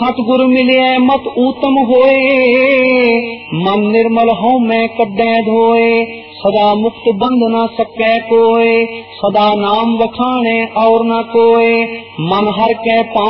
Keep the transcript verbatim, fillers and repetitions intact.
सतगुरु मिले मत उत्तम होए, मन निर्मल हो मैं कड्डे धोए। सदा मुक्त बंध न सकै कोय, सदा नाम वखाणे और न कोय। मन हर के